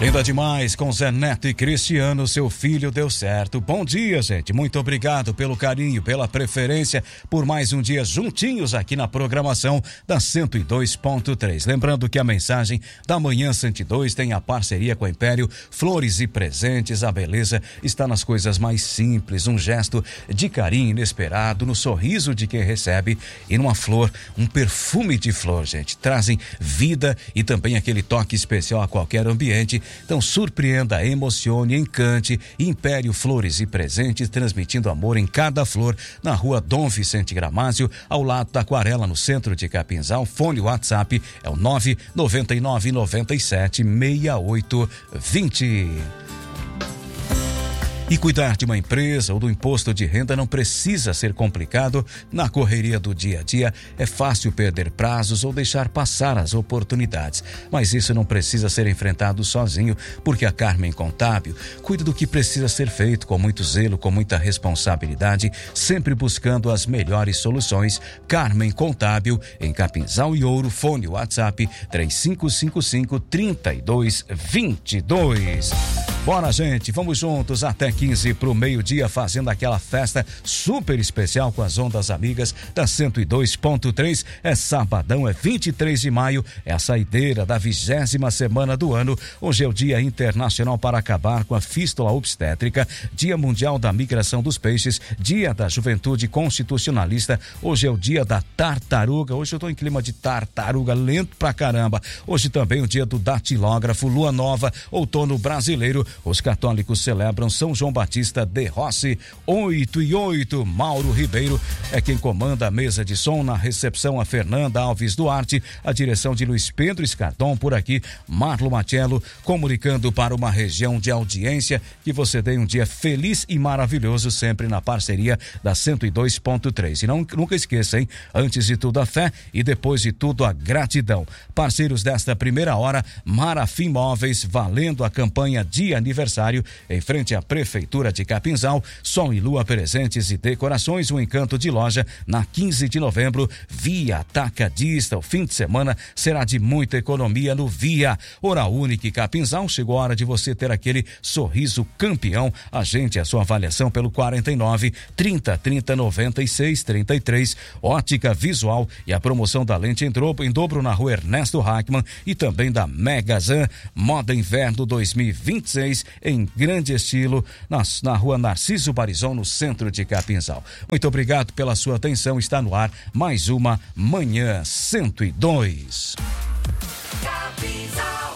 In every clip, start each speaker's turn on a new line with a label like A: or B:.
A: Linda demais, com Zé Neto e Cristiano, seu filho deu certo. Bom dia, gente, muito obrigado pelo carinho, pela preferência, por mais um dia juntinhos aqui na programação da 102.3. Lembrando que a mensagem da Manhã 102 tem a parceria com a Império Flores e Presentes. A beleza está nas coisas mais simples, um gesto de carinho inesperado, no sorriso de quem recebe e numa flor, um perfume de flor, gente. Trazem vida e também aquele toque especial a qualquer ambiente. Então surpreenda, emocione, encante. Império Flores e Presentes, transmitindo amor em cada flor, na rua Dom Vicente Gramásio, ao lado da Aquarela, no centro de Capinzal. Fone WhatsApp é o 999976820. E cuidar de uma empresa ou do imposto de renda não precisa ser complicado. Na correria do dia a dia é fácil perder prazos ou deixar passar as oportunidades. Mas isso não precisa ser enfrentado sozinho, porque a Carmen Contábil cuida do que precisa ser feito com muito zelo, com muita responsabilidade, sempre buscando as melhores soluções. Carmen Contábil, em Capinzal e Ouro. Fone WhatsApp 3555-3222. Bora, gente, vamos juntos até 15 pro meio-dia, fazendo aquela festa super especial com as ondas amigas da 102.3. É sabadão, é 23 de maio, é a saideira da 20ª semana do ano. Hoje é o Dia Internacional para acabar com a fístula obstétrica, Dia Mundial da Migração dos Peixes, Dia da Juventude Constitucionalista. Hoje é o Dia da Tartaruga. Hoje eu tô em clima de tartaruga, lento pra caramba. Hoje também o Dia do Datilógrafo, Lua Nova, Outono Brasileiro. Os católicos celebram São João Batista de Rossi, 8/8. Mauro Ribeiro é quem comanda a mesa de som. Na recepção, a Fernanda Alves Duarte, a direção de Luiz Pedro Escardon. Por aqui, Marlo Matiello, comunicando para uma região de audiência. Que você tenha um dia feliz e maravilhoso, sempre na parceria da 102.3. E nunca esqueça, hein? Antes de tudo a fé e depois de tudo a gratidão. Parceiros desta primeira hora, Marafim Móveis, valendo a campanha de aniversário em frente à Prefeitura de Capinzal. Sol e Lua Presentes e Decorações, um encanto de loja na 15 de novembro, Via Atacadista. O fim de semana será de muita economia no Via. Oral Unique Capinzal, chegou a hora de você ter aquele sorriso campeão. Agende a sua avaliação pelo 49-30-30-96-33. Ótica Visual e a promoção da lente em dobro na rua Ernesto Hackman e também da Megazan. Moda Inverno 2026 em grande estilo na rua Narciso Barizon, no centro de Capinzal. Muito obrigado pela sua atenção. Está no ar mais uma Manhã 102.
B: Capinzal.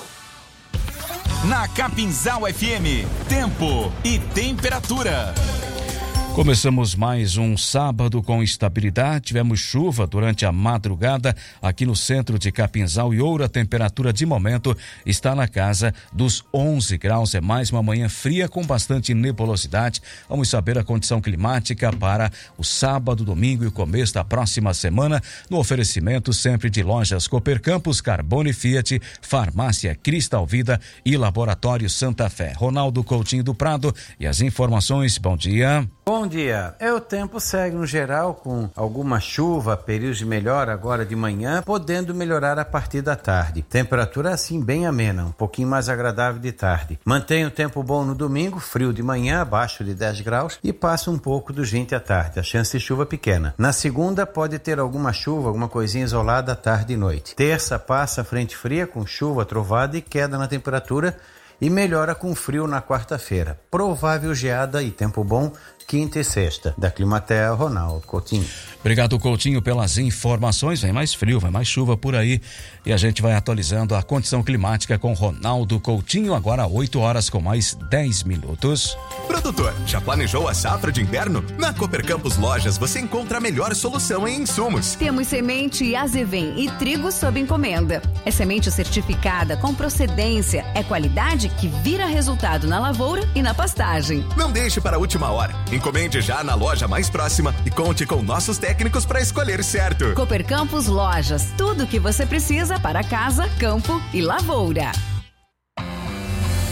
B: Na Capinzal FM, tempo e temperatura.
A: Começamos mais um sábado com estabilidade. Tivemos chuva durante a madrugada aqui no centro de Capinzal e Ouro. A temperatura de momento está na casa dos 11 graus. É mais uma manhã fria com bastante nebulosidade. Vamos saber a condição climática para o sábado, domingo e o começo da próxima semana, no oferecimento sempre de lojas Cooper Campos, Carbone Fiat, Farmácia Cristal Vida e Laboratório Santa Fé. Ronaldo Coutinho do Prado e as informações. Bom dia.
C: Bom dia. O tempo segue no geral com alguma chuva, períodos de melhora agora de manhã, podendo melhorar a partir da tarde. Temperatura assim bem amena, um pouquinho mais agradável de tarde. Mantém o tempo bom no domingo, frio de manhã, abaixo de 10 graus e passa um pouco dos 20 à tarde. A chance de chuva pequena. Na segunda pode ter alguma chuva, alguma coisinha isolada à tarde e noite. Terça passa frente fria com chuva, trovada e queda na temperatura e melhora com frio na quarta-feira. Provável geada e tempo bom quinta e sexta. Da Climatea, Ronaldo Coutinho.
A: Obrigado, Coutinho, pelas informações. Vem mais frio, vem mais chuva por aí e a gente vai atualizando a condição climática com Ronaldo Coutinho, agora 8 horas com mais 10 minutos.
B: Produtor, já planejou a safra de inverno? Na Cooper Campos Lojas você encontra a melhor solução em insumos.
D: Temos semente Azevém e trigo sob encomenda. É semente certificada com procedência, é qualidade que vira resultado na lavoura e na pastagem.
B: Não deixe para a última hora. Encomende já na loja mais próxima e conte com nossos técnicos para escolher certo.
D: Cooper Campos Lojas, tudo o que você precisa para casa, campo e lavoura.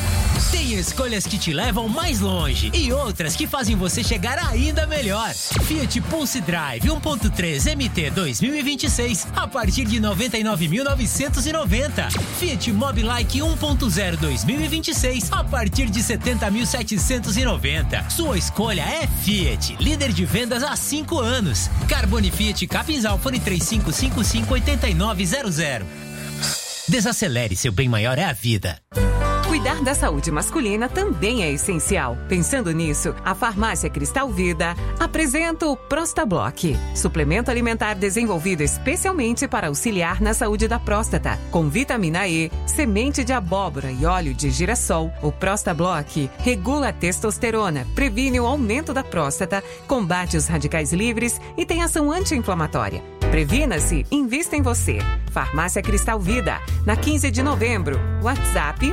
E: Tem escolhas que te levam mais longe e outras que fazem você chegar ainda melhor. Fiat Pulse Drive 1.3 MT 2026 a partir de 99.990. Fiat Mobi Like 1.0 2026 a partir de 70.790. Sua escolha é Fiat, líder de vendas há 5 anos. Carbone Fiat Capinzal, fone 3555-8900. Desacelere, seu bem maior é a vida.
F: Cuidar da saúde masculina também é essencial. Pensando nisso, a Farmácia Cristal Vida apresenta o Prostablock, suplemento alimentar desenvolvido especialmente para auxiliar na saúde da próstata. Com vitamina E, semente de abóbora e óleo de girassol, o Prostablock regula a testosterona, previne o aumento da próstata, combate os radicais livres e tem ação anti-inflamatória. Previna-se, invista em você. Farmácia Cristal Vida, na 15 de novembro. WhatsApp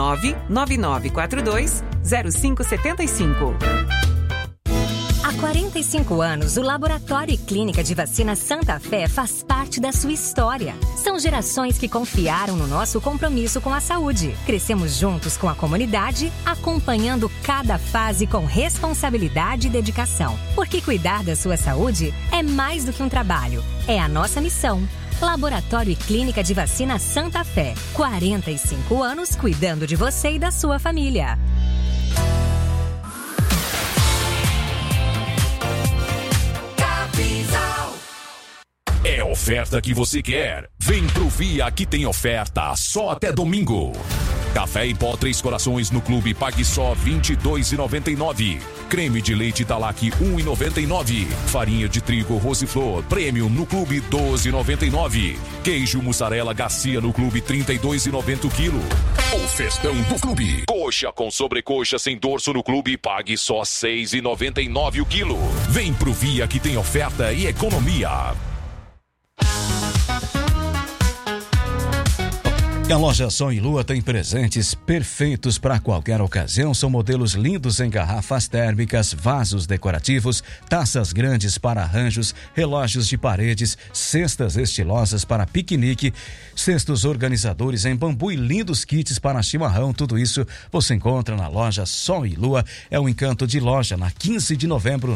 F: 99942-0575.
G: Há 45 anos, o Laboratório e Clínica de Vacina Santa Fé faz parte da sua história. São gerações que confiaram no nosso compromisso com a saúde. Crescemos juntos com a comunidade, acompanhando cada fase com responsabilidade e dedicação. Porque cuidar da sua saúde é mais do que um trabalho, é a nossa missão. Laboratório e Clínica de Vacina Santa Fé. 45 anos cuidando de você e da sua família.
H: É oferta que você quer. Vem pro Via que tem oferta só até domingo. Café em pó 3 Corações no Clube pague só R$ 22,99. Creme de leite Talac 1,99. Farinha de trigo Rosiflor Premium no Clube 12,99. Queijo mussarela Garcia no Clube 32,90 o quilo. O festão do Clube. Coxa com sobrecoxa sem dorso no Clube pague só R$ 6,99 o quilo. Vem pro Via que tem oferta e economia.
A: E a loja Sol e Lua tem presentes perfeitos para qualquer ocasião. São modelos lindos em garrafas térmicas, vasos decorativos, taças grandes para arranjos, relógios de paredes, cestas estilosas para piquenique, cestos organizadores em bambu e lindos kits para chimarrão. Tudo isso você encontra na loja Sol e Lua. É um encanto de loja na 15 de novembro,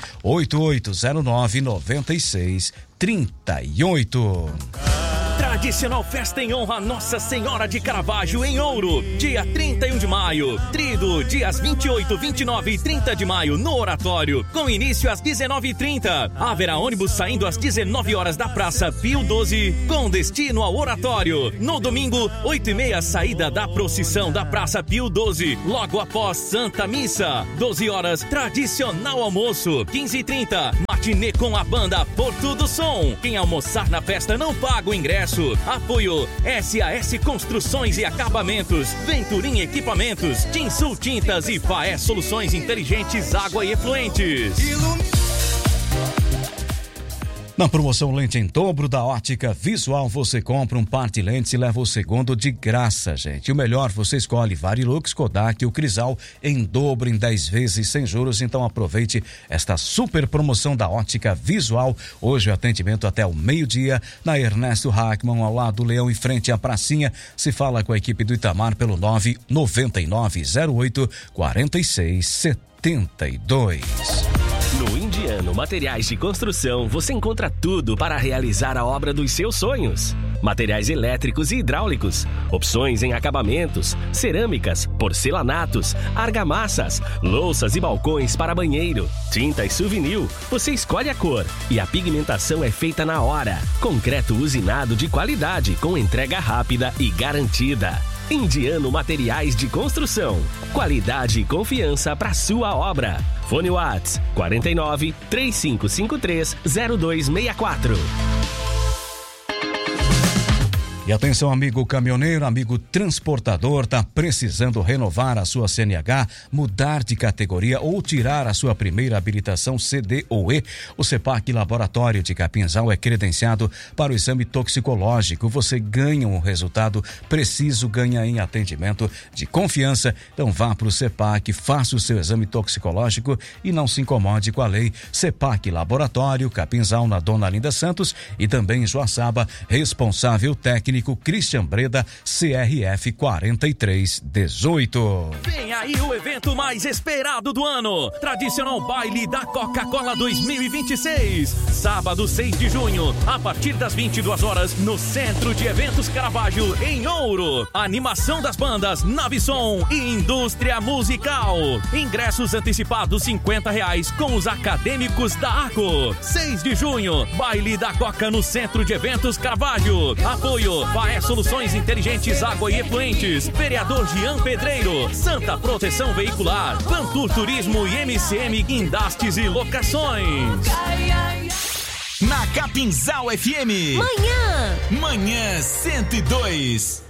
A: 98809-9638.
I: Tradicional festa em honra a Nossa Senhora de Caravaggio em Ouro, dia 31 de maio. Trido, dias 28, 29 e 30 de maio no Oratório, com início às 19h30. Haverá ônibus saindo às 19 horas da Praça Pio XII, com destino ao Oratório. No domingo, 8h30, saída da procissão da Praça Pio XII, logo após Santa Missa. 12 horas, tradicional almoço. 15h30, matinê com a banda Porto do Som. Quem almoçar na festa não paga o ingresso. Apoio SAS Construções e Acabamentos, Venturim Equipamentos, Tinsul Tintas e Faé Soluções Inteligentes Água e Efluentes.
A: Na promoção Lente em Dobro da Ótica Visual, você compra um par de lentes e leva o segundo de graça, gente. O melhor, você escolhe Varilux, Kodak ou Crisal em dobro em 10 vezes sem juros. Então aproveite esta super promoção da Ótica Visual. Hoje o atendimento até o meio-dia na Ernesto Hackman, ao lado do Leão, em frente à pracinha. Se fala com a equipe do Itamar pelo 99908-4672.
J: No Indiano Materiais de Construção, você encontra tudo para realizar a obra dos seus sonhos. Materiais elétricos e hidráulicos, opções em acabamentos, cerâmicas, porcelanatos, argamassas, louças e balcões para banheiro, tintas Souvenir, você escolhe a cor e a pigmentação é feita na hora. Concreto usinado de qualidade com entrega rápida e garantida. Indiano Materiais de Construção, qualidade e confiança para sua obra. Fone Whats 49 3553 0264.
A: E atenção, amigo caminhoneiro, amigo transportador, tá precisando renovar a sua CNH, mudar de categoria ou tirar a sua primeira habilitação CD ou E? O CEPAC Laboratório de Capinzal é credenciado para o exame toxicológico. Você ganha um resultado preciso, ganha em atendimento de confiança. Então vá para o CEPAC, faça o seu exame toxicológico e não se incomode com a lei. CEPAC Laboratório Capinzal, na Dona Linda Santos, e também em Joaçaba, responsável técnico técnico Christian Breda, CRF 4318.
I: Vem aí o evento mais esperado do ano, tradicional baile da Coca-Cola 2026, sábado 6 de junho, a partir das 22 horas, no Centro de Eventos Caravaggio, em Ouro. Animação das bandas Navisson e Indústria Musical. Ingressos antecipados R$50 com os acadêmicos da ACO. 6 de junho, baile da Coca no Centro de Eventos Caravaggio. Apoio Faé Soluções Inteligentes Água e Efluentes, vereador Jean Pedreiro, Santa Proteção Veicular, Pantur Turismo e MCM Guindastes e Locações.
K: Na Capinzal FM. Manhã 102.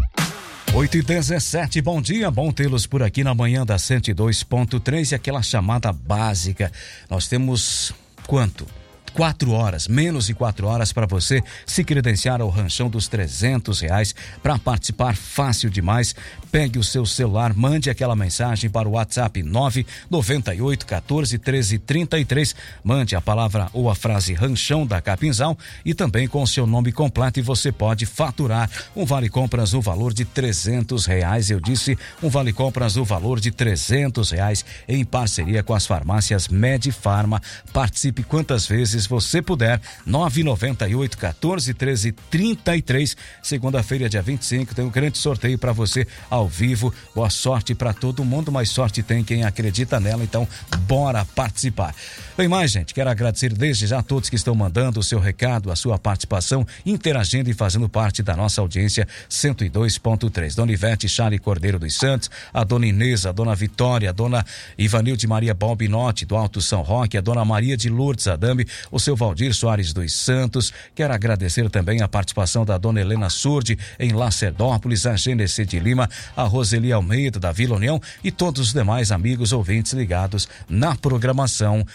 A: 8h17, bom dia, bom tê-los por aqui na manhã da 102.3 e aquela chamada básica. Nós temos quanto? 4 horas, menos de 4 horas para você se credenciar ao ranchão dos R$300 para participar, fácil demais. Pegue o seu celular, mande aquela mensagem para o WhatsApp 998 14 13 33. Mande a palavra ou a frase ranchão da Capinzal e também com o seu nome completo e você pode faturar um vale compras no valor de R$300. Eu disse um vale compras no valor de R$300 em parceria com as farmácias Medifarma. Participe quantas vezes você puder. 998 14 13 33. Segunda-feira, dia 25, tem um grande sorteio para você ao vivo. Boa sorte para todo mundo, mas sorte tem quem acredita nela, então bora participar. Bem mais, gente, quero agradecer desde já a todos que estão mandando o seu recado, a sua participação, interagindo e fazendo parte da nossa audiência 102.3. Dona Ivete Charles Cordeiro dos Santos, a dona Inês, a dona Vitória, a dona Ivanilde Maria Balbinotti do Alto São Roque, a dona Maria de Lourdes Adame, o seu Valdir Soares dos Santos. Quero agradecer também a participação da dona Helena Surdi em Lacerdópolis, a Genesi de Lima, a Roseli Almeida da Vila União e todos os demais amigos ouvintes ligados na programação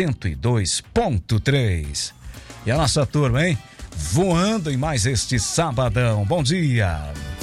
A: 102.3. E a nossa turma, hein? Voando em mais este sabadão. Bom dia!